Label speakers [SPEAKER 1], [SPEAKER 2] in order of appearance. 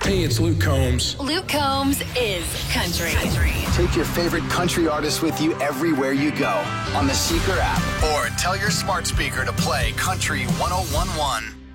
[SPEAKER 1] Hey, it's Luke Combs.
[SPEAKER 2] Luke Combs is country.
[SPEAKER 3] Take your favorite country artists with you everywhere you go on the Seeker app. Or tell your smart speaker to play Country 1011.